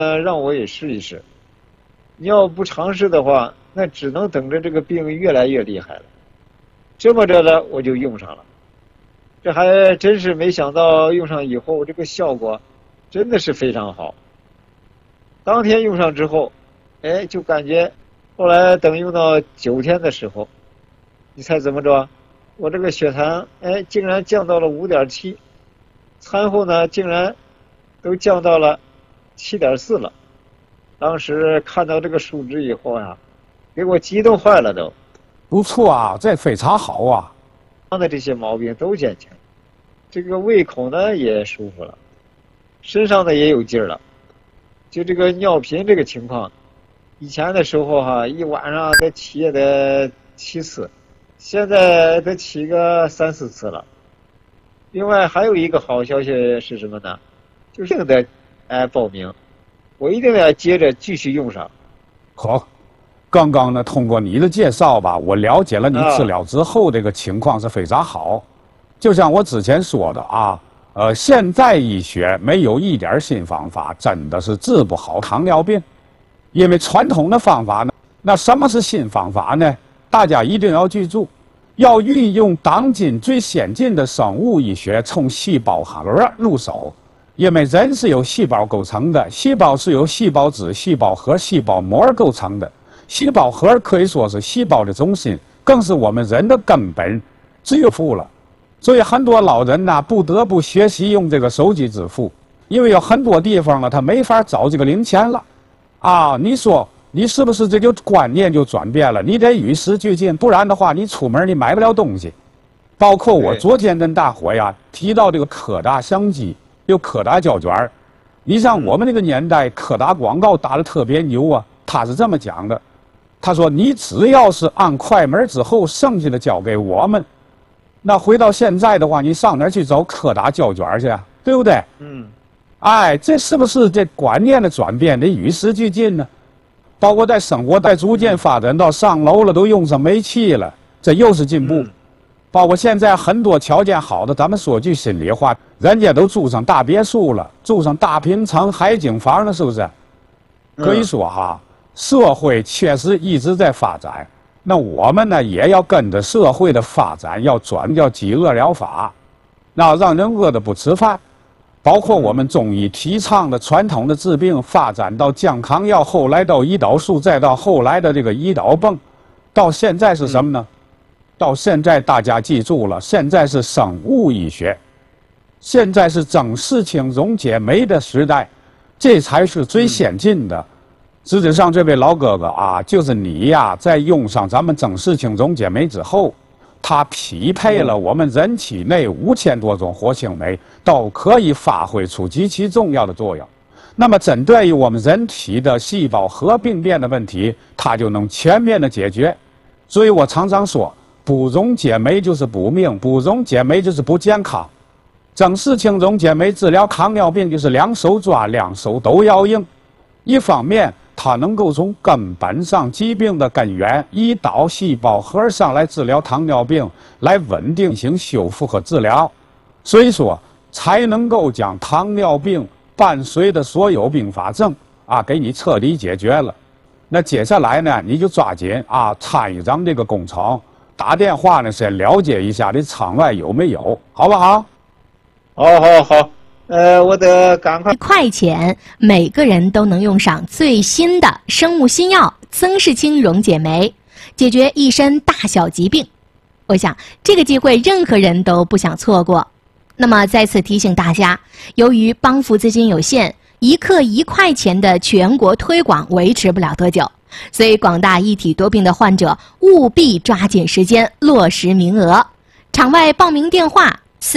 让我也试一试。你要不尝试的话，那只能等着这个病越来越厉害了。这么着呢，我就用上了。这还真是没想到，用上以后这个效果真的是非常好。当天用上之后，就感觉后来等用到9天的时候，你猜怎么着？我这个血糖竟然降到了5.7，餐后呢竟然都降到了7.4了。当时看到这个数值以后呀，给我激动坏了都。 不错啊，这非常好啊。 的这些毛病都减轻，这个胃口呢也舒服了，身上呢也有劲儿了。就这个尿频这个情况，以前的时候一晚上得起也得7次，现在得起个3、4次了。另外还有一个好消息是什么呢？就是这个报名，我一定要接着继续用上。 好，刚刚呢通过你的介绍吧，我了解了你治疗之后这个情况是非常好。就像我之前说的啊，现代医学没有一点新方法，真的是治不好糖尿病。因为传统的方法呢，那什么是新方法呢？大家一定要记住，要运用当今最先进的生物医学，从细胞核入手。因为人是由细胞构成的，细胞是由细胞质、细胞核、细胞膜构成的。细胞核可以说是细胞的中心，更是我们人的根本支付了。所以很多老人呢，不得不学习用这个手机支付，因为有很多地方呢，他没法找这个零钱了。啊，你说你是不是这就观念就转变了？你得与时俱进，不然的话，你出门你买不了东西。包括我昨天跟大伙呀提到这个柯达相机，有柯达胶卷儿。你像我们那个年代，柯达广告打得特别牛啊，他是这么讲的。他说：“你只要是按快门之后，剩下的交给我们。”那回到现在的话，你上哪儿去找柯达胶卷去啊？对不对？这是不是这观念的转变得与时俱进呢？包括在生活在逐渐发展到上楼了，都用上煤气了，这又是进步。包括现在很多条件好的，咱们说句心里话，人家都住上大别墅了，住上大平层、海景房了，是不是？可以说社会确实一直在发展，那我们呢也要跟着社会的发展，要转叫饥饿疗法，那让人饿得不吃饭。包括我们中医提倡的传统的治病，发展到降康药，后来到胰岛素，再到后来的这个胰岛泵，到现在是什么呢？到现在大家记住了，现在是生物医学，现在是整事情溶解酶的时代，这才是最先进的。实质上，这位老哥哥啊，就是你呀，在用上咱们整事情溶解酶之后，它匹配了我们人体内5000多种活性酶，都可以发挥出极其重要的作用。那么，针对于我们人体的细胞核病变的问题，它就能全面的解决。所以我常常说，不溶解酶就是不命，不溶解酶就是不健康。整事情溶解酶治疗糖尿病就是两手抓，两手都要硬。一方面，它能够从根本上疾病的根源胰岛细胞核上来治疗糖尿病，来稳定性修复和治疗，所以说才能够将糖尿病伴随的所有并发症给你彻底解决了。那接下来呢，你就抓紧参与咱们这个工程，打电话呢先了解一下这场外有没有，好不好？ 好。我得赶快。 1块钱，每个人都能用上最新的生物新药曾氏清溶解酶，解决一身大小疾病。我想这个机会任何人都不想错过。那么再次提醒大家，由于帮扶资金有限，一克1块钱的全国推广维持不了多久，所以广大一体多病的患者务必抓紧时间落实名额。场外报名电话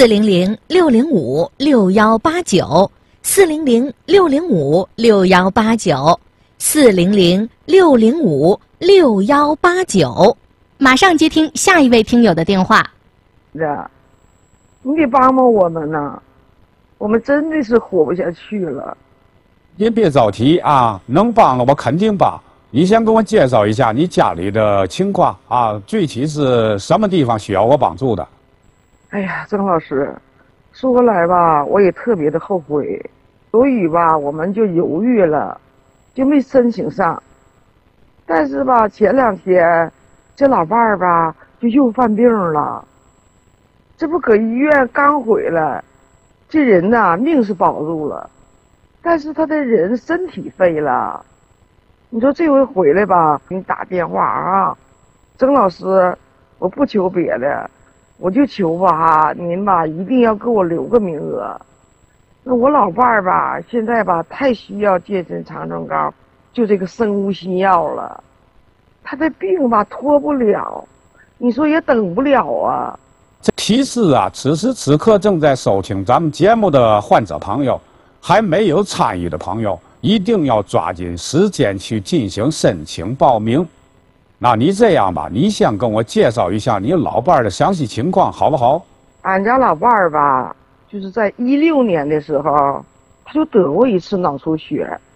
400-605-6189，400-605-6189，马上接听下一位听友的电话。 你得帮帮我们呐，我们真的是活不下去了。 您别着急能帮了我肯定帮。你先给我介绍一下你家里的情况具体是什么地方需要我帮助的？。 哎呀，曾老师，说来吧，我也特别的后悔。 所以吧，我们就犹豫了，就没申请上。但是吧，前2天这老伴儿吧就又犯病了，这不搁医院刚回来，这人呐命是保住了，但是他的人身体废了。你说这回回来吧，给你打电话啊，曾老师，我不求别的，我就求吧您吧一定要给我留个名额。那我老伴儿吧现在吧太需要健身长春膏，就这个生物新药了，他的病吧拖不了，你说也等不了啊。 这提示啊，此时此刻正在收听咱们节目的患者朋友，还没有参与的朋友，一定要抓紧时间去进行申请报名。那你这样吧，你先跟我介绍一下你老伴儿的详细情况，好不好？ 俺家老伴儿吧，就是在16年的时候，他就得过一次脑出血，